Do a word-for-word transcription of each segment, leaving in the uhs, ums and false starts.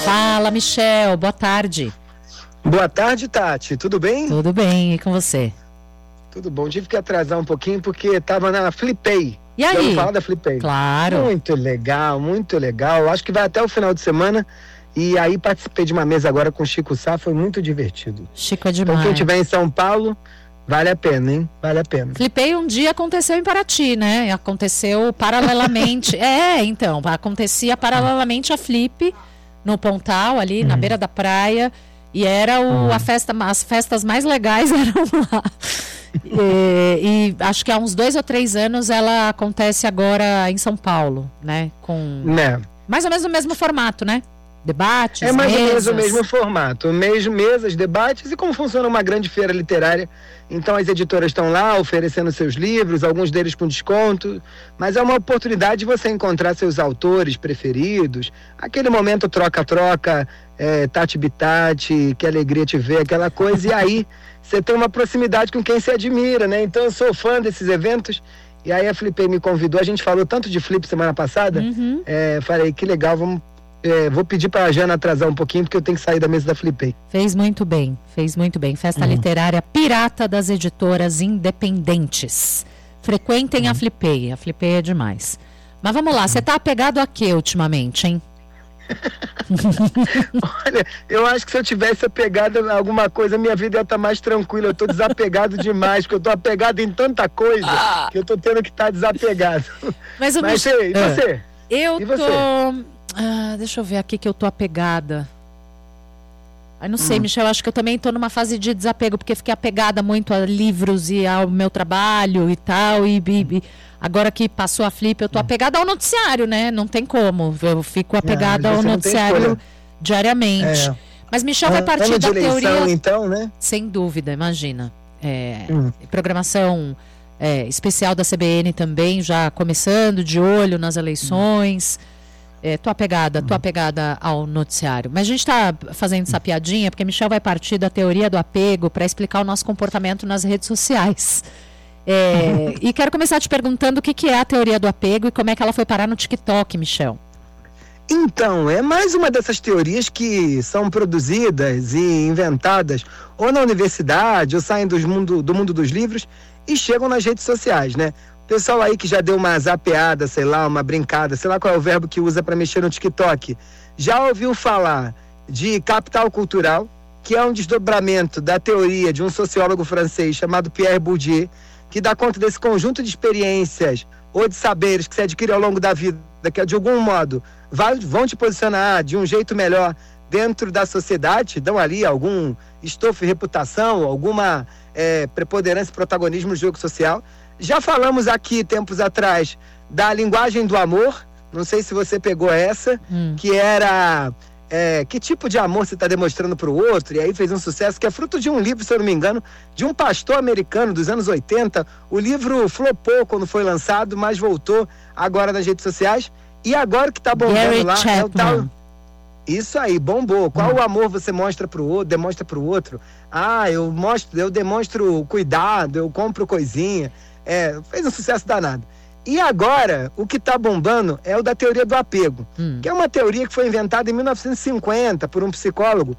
Fala, Michel, boa tarde. Boa tarde, Tati, tudo bem? Tudo bem, e com você? Tudo bom, tive que atrasar um pouquinho porque tava na Flipei. E aí? Vamos falar da Flipei. Claro. Muito legal, muito legal, acho que vai até o final de semana. E aí participei de uma mesa agora com o Chico Sá, foi muito divertido. Chico é demais. Então quem estiver em São Paulo, vale a pena, hein? Vale a pena. Flipei um dia aconteceu em Paraty, né? Aconteceu paralelamente. é, então, acontecia paralelamente a Flip no Pontal, ali uhum. na beira da praia. E era o, uhum. a festa, as festas mais legais eram lá. e, e acho que há uns dois ou três anos ela acontece agora em São Paulo, né? Com né? mais ou menos o mesmo formato, né? Debates, É mais mesas. ou menos o mesmo formato, mesmo mesas, debates, e como funciona uma grande feira literária. Então as editoras estão lá oferecendo seus livros, alguns deles com desconto, mas é uma oportunidade de você encontrar seus autores preferidos, aquele momento troca-troca, é, tati-bitati, que alegria te ver, aquela coisa, e aí você tem uma proximidade com quem se admira, né? Então eu sou fã desses eventos, e aí a Flipei me convidou, a gente falou tanto de Flip semana passada, uhum. é, falei, que legal, vamos... É, vou pedir para a Jana atrasar um pouquinho, porque eu tenho que sair da mesa da Flipei. Fez muito bem, fez muito bem. Festa uhum. literária pirata das editoras independentes. Frequentem uhum. a Flipei, a Flipei é demais. Mas vamos lá, você uhum. tá apegado a quê ultimamente, hein? Olha, eu acho que se eu tivesse apegado a alguma coisa, minha vida ia estar mais tranquila. Eu tô desapegado demais, porque eu tô apegado em tanta coisa ah. que eu tô tendo que estar desapegado. Mas, Mas Mich... e você? Eu e você? tô... Ah, deixa eu ver aqui que eu tô apegada. Ai, não sei, hum. Michel, acho que eu também tô numa fase de desapego, porque fiquei apegada muito a livros e ao meu trabalho e tal, e, e, e agora que passou a Flip, eu tô apegada ao noticiário, né? Não tem como, eu fico apegada é, ao noticiário diariamente. É. Mas Michel vai partir ano da de eleição, teoria... então, né? Sem dúvida, imagina. É, hum. Programação é, especial da C B N também, já começando, de olho nas eleições... Hum. É, tô apegada, tô apegada ao noticiário. Mas a gente está fazendo essa piadinha porque Michel vai partir da teoria do apego para explicar o nosso comportamento nas redes sociais. É, e quero começar te perguntando o que, que é a teoria do apego e como é que ela foi parar no TikTok, Michel. Então, é mais uma dessas teorias que são produzidas e inventadas ou na universidade ou saem do mundo, do mundo dos livros e chegam nas redes sociais, né? Pessoal aí que já deu uma zapeada, sei lá, uma brincada, sei lá qual é o verbo que usa para mexer no TikTok, já ouviu falar de capital cultural, que é um desdobramento da teoria de um sociólogo francês chamado Pierre Bourdieu, que dá conta desse conjunto de experiências ou de saberes que se adquire ao longo da vida, que de algum modo vai, vão te posicionar de um jeito melhor dentro da sociedade, dão ali algum estofo e reputação, alguma é, preponderância e protagonismo no jogo social. Já falamos aqui, tempos atrás, da linguagem do amor, não sei se você pegou essa, hum. que era é, que tipo de amor você está demonstrando para o outro, e aí fez um sucesso, que é fruto de um livro, se eu não me engano, de um pastor americano dos anos oitenta. O livro flopou quando foi lançado, mas voltou agora nas redes sociais, e agora que está bombando Gary lá Chapman. é o tal... Isso aí, bombou. Qual hum. o amor você mostra pro outro, demonstra pro outro? Ah, eu mostro, eu demonstro cuidado, eu compro coisinha. É, fez um sucesso danado. E agora, o que está bombando é o da teoria do apego, hum. que é uma teoria que foi inventada em mil novecentos e cinquenta por um psicólogo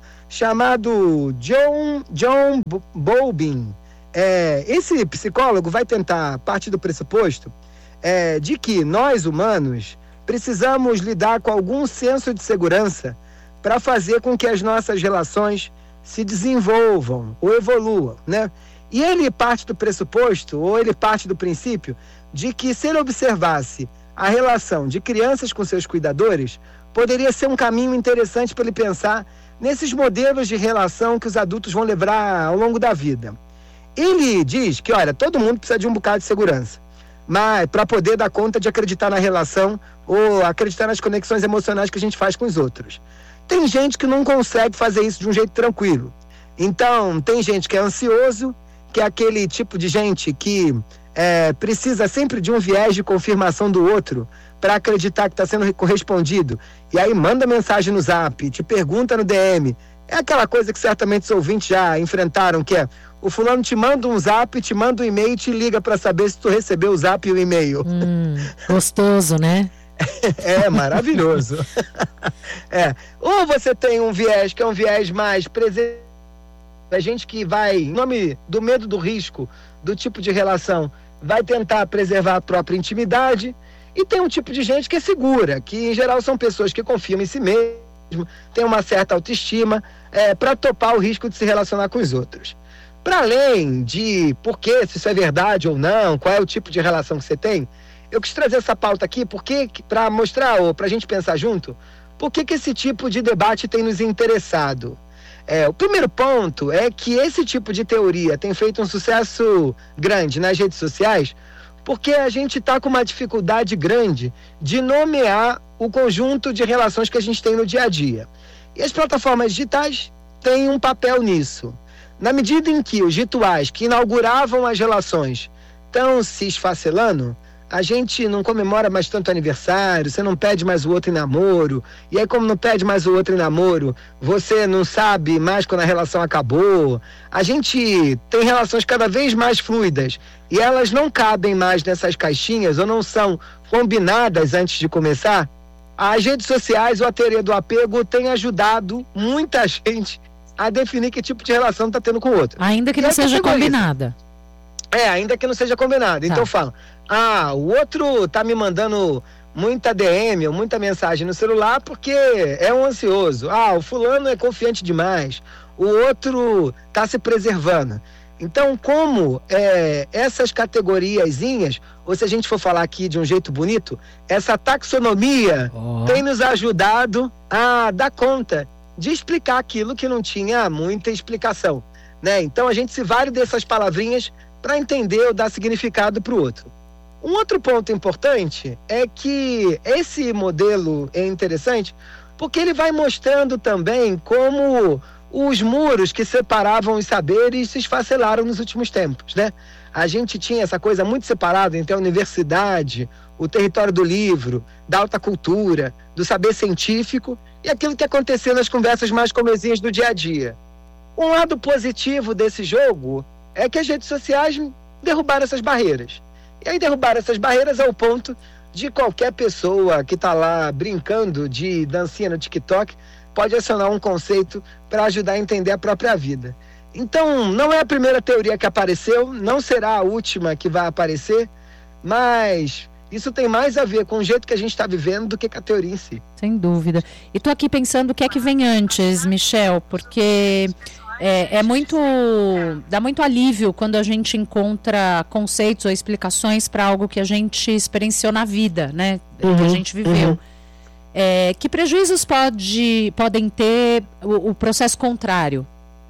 chamado John, John Bowlby. É, esse psicólogo vai tentar partir do pressuposto é, de que nós, humanos, precisamos lidar com algum senso de segurança para fazer com que as nossas relações se desenvolvam ou evoluam, né? E ele parte do pressuposto, ou ele parte do princípio, de que se ele observasse a relação de crianças com seus cuidadores, poderia ser um caminho interessante para ele pensar nesses modelos de relação que os adultos vão levar ao longo da vida. Ele diz que, olha, todo mundo precisa de um bocado de segurança, mas para poder dar conta de acreditar na relação ou acreditar nas conexões emocionais que a gente faz com os outros. Tem gente que não consegue fazer isso de um jeito tranquilo. Então, tem gente que é ansioso, que é aquele tipo de gente que é, precisa sempre de um viés de confirmação do outro para acreditar que está sendo correspondido. E aí manda mensagem no Zap, te pergunta no D M. É aquela coisa que certamente os ouvintes já enfrentaram, que é o fulano te manda um Zap, te manda um e-mail e te liga para saber se tu recebeu o Zap e o e-mail. Hum, gostoso, né? É maravilhoso. É. Ou você tem um viés que é um viés mais presente, a gente que vai, em nome do medo do risco, do tipo de relação, vai tentar preservar a própria intimidade, e tem um tipo de gente que é segura, que em geral são pessoas que confiam em si mesmo, têm uma certa autoestima, é, para topar o risco de se relacionar com os outros. Para além de por que, se isso é verdade ou não, qual é o tipo de relação que você tem, eu quis trazer essa pauta aqui porque para mostrar, ou para a gente pensar junto, por que que esse tipo de debate tem nos interessado. É, o primeiro ponto é que esse tipo de teoria tem feito um sucesso grande nas redes sociais, porque a gente está com uma dificuldade grande de nomear o conjunto de relações que a gente tem no dia a dia. E as plataformas digitais têm um papel nisso. Na medida em que os rituais que inauguravam as relações estão se esfacelando, a gente não comemora mais tanto aniversário, você não pede mais o outro em namoro, e aí como não pede mais o outro em namoro, você não sabe mais quando a relação acabou. A gente tem relações cada vez mais fluidas, e elas não cabem mais nessas caixinhas, ou não são combinadas antes de começar. As redes sociais ou a teoria do apego tem ajudado muita gente a definir que tipo de relação está tendo com o outro. Ainda que não seja combinada. É, ainda que não seja combinado. Então fala, ah, o outro tá me mandando muita D M ou muita mensagem no celular porque é um ansioso. Ah, o fulano é confiante demais. O outro tá se preservando. Então, como é, essas categoriazinhas, ou se a gente for falar aqui de um jeito bonito, essa taxonomia oh. tem nos ajudado a dar conta de explicar aquilo que não tinha muita explicação, né? Então, a gente se vale dessas palavrinhas para entender ou dar significado para o outro. Um outro ponto importante é que esse modelo é interessante porque ele vai mostrando também como os muros que separavam os saberes se esfacelaram nos últimos tempos, né? A gente tinha essa coisa muito separada entre a universidade, o território do livro, da alta cultura, do saber científico e aquilo que acontecia nas conversas mais comezinhas do dia a dia. Um lado positivo desse jogo é que as redes sociais derrubaram essas barreiras. E aí derrubaram essas barreiras ao ponto de qualquer pessoa que está lá brincando de dancinha no TikTok pode acionar um conceito para ajudar a entender a própria vida. Então, não é a primeira teoria que apareceu, não será a última que vai aparecer, mas isso tem mais a ver com o jeito que a gente está vivendo do que com a teoria em si. Sem dúvida. E estou aqui pensando o que é que vem antes, Michel, porque é, é muito, dá muito alívio quando a gente encontra conceitos ou explicações para algo que a gente experienciou na vida, né? Uhum, que a gente viveu. Uhum. É, que prejuízos pode, podem ter o, o processo contrário?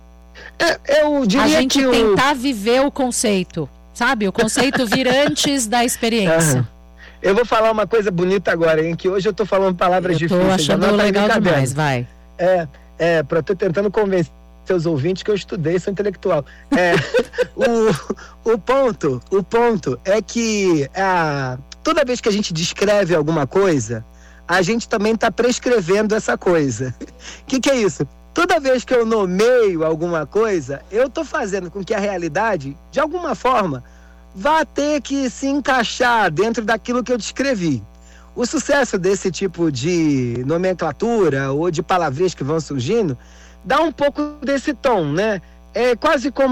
É, eu diria a gente que tentar o... viver o conceito, sabe? O conceito vir antes da experiência. Uhum. Eu vou falar uma coisa bonita agora, hein? Que hoje eu tô falando palavras eu tô difíceis. Estou achando legal demais, vai. É, é pra tô tentando convencer os ouvintes que eu estudei, sou intelectual. É, o, o, ponto, o ponto é que a, toda vez que a gente descreve alguma coisa, a gente também está prescrevendo essa coisa. O que, que é isso? Toda vez que eu nomeio alguma coisa, eu estou fazendo com que a realidade, de alguma forma, vá ter que se encaixar dentro daquilo que eu descrevi. O sucesso desse tipo de nomenclatura ou de palavrinhas que vão surgindo dá um pouco desse tom, né? É quase como